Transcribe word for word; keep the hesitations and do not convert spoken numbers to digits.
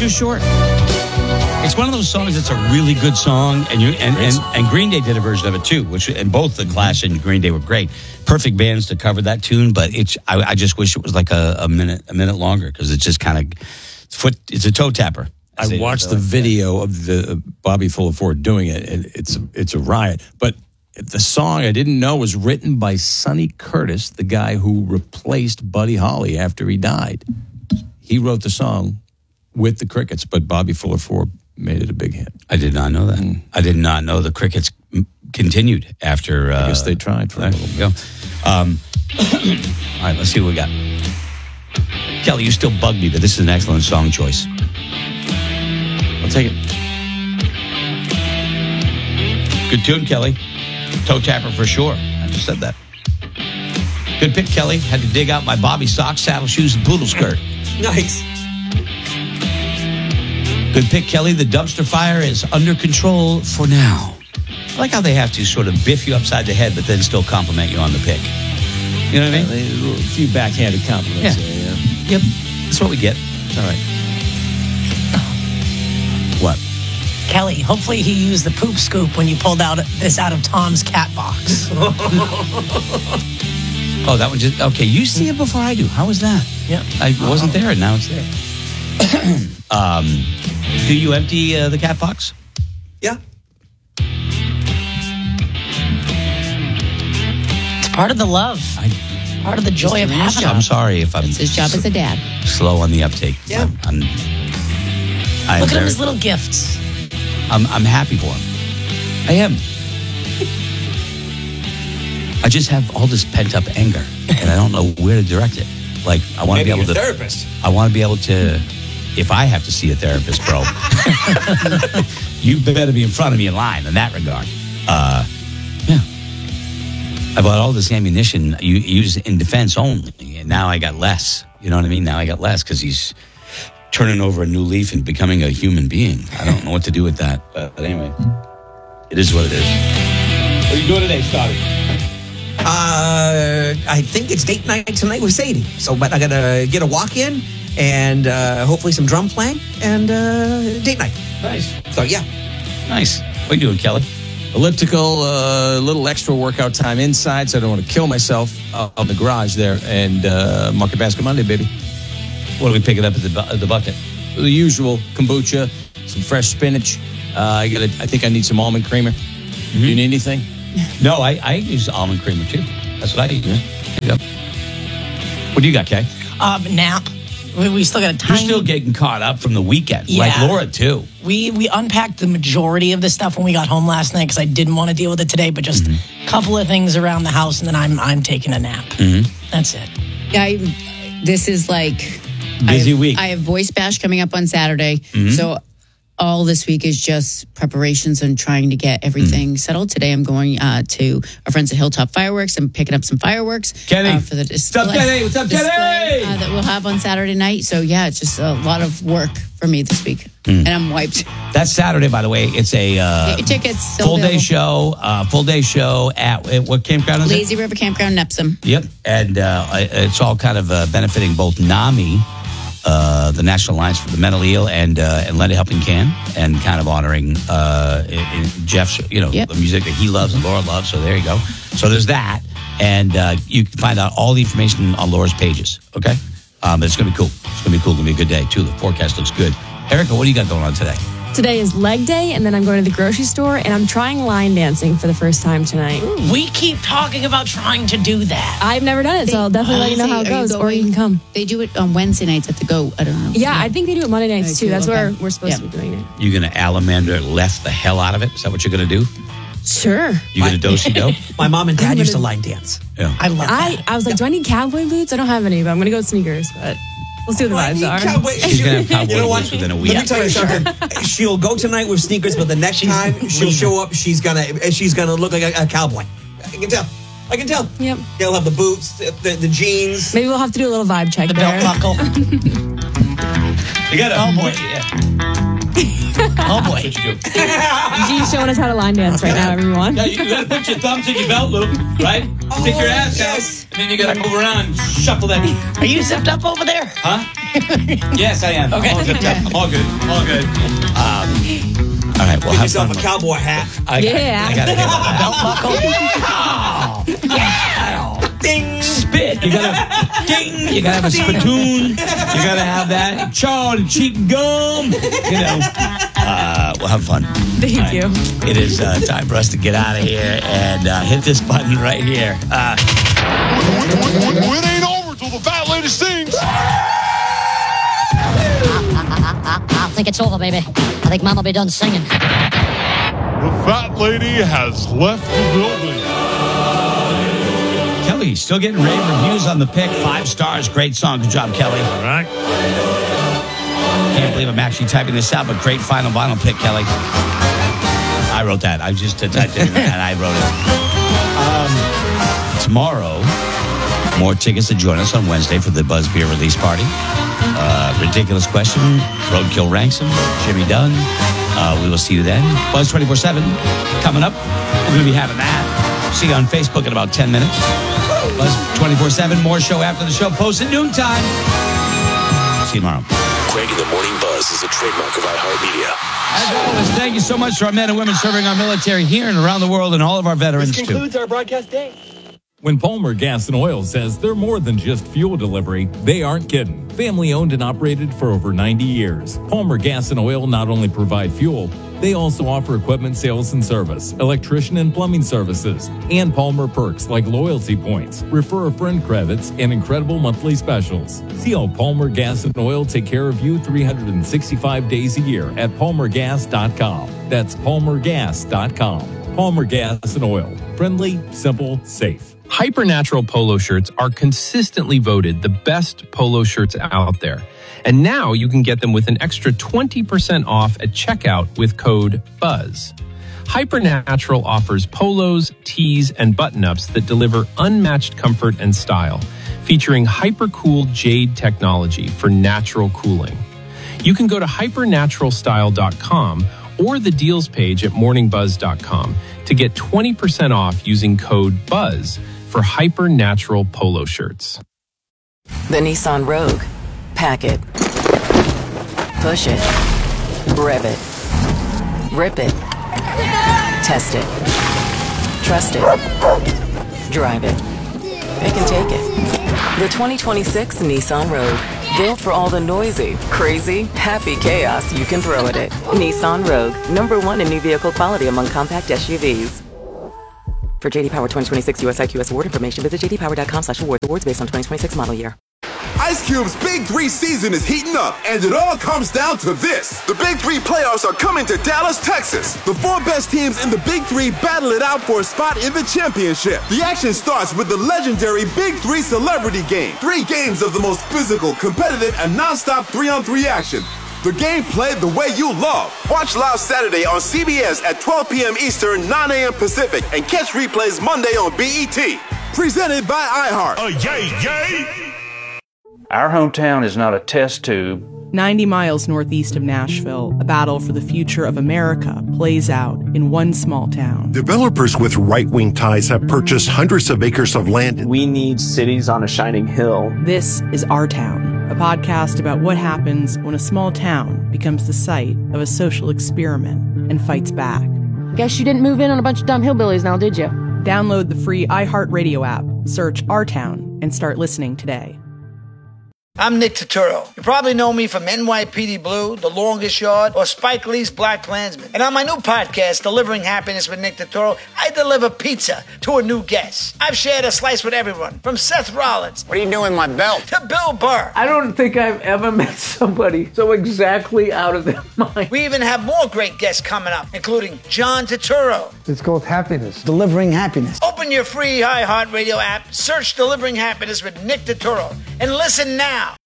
too short. It's one of those songs that's a really good song, and you and, and, and Green Day did a version of it too, which and both the Clash and Green Day were great. Perfect bands to cover that tune, but it's I, I just wish it was like a, a minute a minute longer because it's just kind of foot. It's a toe tapper. I watched the video of the Bobby Fuller Four doing it, and it's it's a riot. But the song I didn't know was written by Sonny Curtis, the guy who replaced Buddy Holly after he died. He wrote the song with the Crickets, but Bobby Fuller Four made it a big hit. I did not know that. Mm. I did not know the Crickets continued after. Uh, I guess they tried for a little bit. Go. Um, all right, let's see what we got. Kelly, you still bug me, but this is an excellent song choice. I'll take it. Good tune, Kelly. Toe tapper for sure. I just said that. Good pick, Kelly. Had to dig out my Bobby socks, saddle shoes, and poodle skirt. Nice. Good pick, Kelly. The dumpster fire is under control for now. I like how they have to sort of biff you upside the head, but then still compliment you on the pick. You know what I mean? A few backhanded compliments. Yeah. There, yeah. Yep. That's what we get. All right. What? Kelly, hopefully he used the poop scoop when you pulled out this out of Tom's cat box. Oh, that one just... Okay, you see it before I do. How was that? Yeah. I wasn't there, and now it's there. um, do you empty uh, the cat box? Yeah. It's part of the love. I, part of the joy of having it. I'm sorry if I'm... It's his job as a dad. Slow on the uptake. Yeah. I'm, I'm, I'm Look at very, his little gifts. I'm, I'm happy for him. I am. I just have all this pent up anger, and I don't know where to direct it. Like I want to be able your to. Therapist. I want to be able to. If I have to see a therapist, bro, you better be in front of me in line in that regard. Uh, yeah. I bought all this ammunition you use in defense only, and now I got less. You know what I mean? Now I got less because he's turning over a new leaf and becoming a human being. I don't know what to do with that, but, but anyway, it is what it is. What are you doing today, Scotty? Uh, I think it's date night tonight with Sadie. So, but I gotta get a walk in and uh, hopefully some drum playing and uh, date night. Nice. So yeah, Nice. What are you doing, Kelly? Elliptical, a uh, little extra workout time inside, so I don't want to kill myself uh, on the garage there. And uh, Market Basket Monday, baby. What are we picking up at the, bu- at the bucket? The usual kombucha, some fresh spinach. Uh, I got. I think I need some almond creamer. Mm-hmm. You need anything? No, I, I use almond creamer too. That's what I eat. Yeah. Yep. What do you got, Kay? Um, nap. We, we still got a tiny... You're still getting caught up from the weekend, Yeah. like Laura too. We we unpacked the majority of the stuff when we got home last night because I didn't want to deal with it today, but just Mm-hmm. a couple of things around the house, and then I'm I'm taking a nap. Mm-hmm. That's it. I, this is like... Busy I have, week. I have Voice Bash coming up on Saturday. Mm-hmm. So all this week is just preparations and trying to get everything Mm-hmm. settled. Today I'm going uh, to our friends at Hilltop Fireworks. I'm picking up some fireworks. Kenny. Uh, for the display, What's up, Kenny? What's up, display, Kenny? uh, that we'll have on Saturday night. So yeah, it's just a lot of work for me this week. Mm. And I'm wiped. That's Saturday, by the way. It's a uh, Get your tickets. Still full day available. show. Uh, full day show at, at what campground is Lazy River Campground, Nepsom. it? Yep. And uh, it's all kind of uh, benefiting both NAMI, uh, the National Alliance for the Mentally Ill, and uh, and Lend a Helping Hand, and kind of honoring uh, in, in Jeff's, you know, Yep. the music that he loves and Laura loves. So there you go. So there's that, and uh, you can find out all the information on Laura's pages. Okay, um, it's gonna be cool. It's gonna be cool. It's gonna be a good day too. The forecast looks good. Erica, what do you got going on today? Today is leg day, and then I'm going to the grocery store, and I'm trying line dancing for the first time tonight. We keep talking about trying to do that. I've never done it, so I'll definitely let you know how it Are you goes, or going- you can come. They do it on Wednesday nights at the Go. I don't know. Yeah, I think they do it Monday nights, Oh, too. too, That's okay. where we're supposed Yeah. to be doing it. You gonna alamander left the hell out of it? Is that what you're gonna do? Sure. You gonna do-si do? my mom and dad I'm used to gonna- line dance. Yeah. I love I, that. I was like, do I need cowboy boots? I don't have any, but I'm going to go with sneakers, but we'll see what the I vibes need are. cowboy- She's gonna have cowboy You know what? boots within a week. Let me tell you something. She'll go tonight with sneakers, but the next time she'll show up, she's gonna she's gonna look like a, a cowboy. I can tell. I can tell. Yep. They'll have the boots, the, the, the jeans. Maybe we'll have to do a little vibe check The there. belt buckle. You got oh boy. Yeah. Oh boy. What you do? G's showing us how to line dance right now, everyone. Yeah, you gotta put your thumbs in your belt loop, right? Stick your ass yes. out, and then you gotta move around and shuffle that. Are you zipped up over there? Huh? Yes, I am. Okay. All good. Jeff. All good. All good. Um, all right. Well, Get have yourself fun. a cowboy hat. I, Yeah. I, I gotta get Belt buckle. Ding. spit. You gotta ding. You gotta have a spittoon. You gotta have that chaw and cheek gum. You know. Uh, we'll have fun. Thank All right. you. It is uh, time for us to get out of here and uh, hit this button right here. Uh, It ain't over till the fat lady sings. I think it's over, baby. I think Mom will be done singing. The fat lady has left the building. Kelly, still getting rave reviews on the pick. Five stars. Great song. Good job, Kelly. All right. Can't believe I'm actually typing this out, but great final vinyl pick, Kelly. I wrote that. I just uh, typed it in and I wrote it. Um, tomorrow, more tickets to join us on Wednesday for the Buzz Beer release party. Uh, ridiculous question. Roadkill Ransom. Jimmy Dunn. Uh, we will see you then. Buzz twenty-four seven coming up. We're going to be having that. See you on Facebook in about ten minutes. Buzz twenty-four seven. More show after the show. Post at noontime. See you tomorrow. Greg in the Morning Buzz is a trademark of iHeartMedia. As always, thank you so much to our men and women serving our military here and around the world and all of our veterans, This too. concludes our broadcast day. When Palmer Gas and Oil says they're more than just fuel delivery, they aren't kidding. Family owned and operated for over ninety years. Palmer Gas and Oil not only provide fuel, they also offer equipment sales and service, electrician and plumbing services, and Palmer perks like loyalty points, refer a friend credits, and incredible monthly specials. See how Palmer Gas and Oil take care of you three hundred sixty-five days a year at palmer gas dot com. That's palmer gas dot com. Palmer Gas and Oil. Friendly, simple, safe. Hypernatural polo shirts are consistently voted the best polo shirts out there. And now you can get them with an extra twenty percent off at checkout with code BUZZ. Hypernatural offers polos, tees, and button-ups that deliver unmatched comfort and style, featuring hyper-cool jade technology for natural cooling. You can go to hypernatural style dot com or the deals page at morning buzz dot com to get twenty percent off using code BUZZ for Hypernatural polo shirts. The Nissan Rogue. Pack it. Push it. Rev it. Rip it. Test it. Trust it. Drive it. It can take it. The twenty twenty-six Nissan Rogue. Built for all the noisy, crazy, happy chaos you can throw at it. Nissan Rogue. Number one in new vehicle quality among compact S U Vs. For J D Power twenty twenty-six U S I Q S award information, visit j d power dot com slash awards. Awards based on twenty twenty-six model year. Ice Cube's Big Three season is heating up, and it all comes down to this. The Big Three playoffs are coming to Dallas, Texas. The four best teams in the Big Three battle it out for a spot in the championship. The action starts with the legendary Big Three Celebrity Game. Three games of the most physical, competitive, and non-stop three-on-three action. The game played the way you love. Watch live Saturday on C B S at twelve p.m. Eastern, nine a.m. Pacific, and catch replays Monday on B E T. Presented by iHeart. Oh, yay, yay! Our hometown is not a test tube. ninety miles northeast of Nashville, a battle for the future of America plays out in one small town. Developers with right-wing ties have purchased hundreds of acres of land. We need cities on a shining hill. This is Our Town, a podcast about what happens when a small town becomes the site of a social experiment and fights back. Guess you didn't move in on a bunch of dumb hillbillies now, did you? Download the free iHeartRadio app, search Our Town, and start listening today. I'm Nick Turturro. You probably know me from N Y P D Blue, The Longest Yard, or Spike Lee's Black Klansman. And on my new podcast, Delivering Happiness with Nick Turturro, I deliver pizza to a new guest. I've shared a slice with everyone, from Seth Rollins. What are you doing with my belt? To Bill Burr. I don't think I've ever met somebody so exactly out of their mind. We even have more great guests coming up, including John Turturro. It's called Happiness. Delivering Happiness. Open your free iHeartRadio app, search Delivering Happiness with Nick Turturro, and listen now.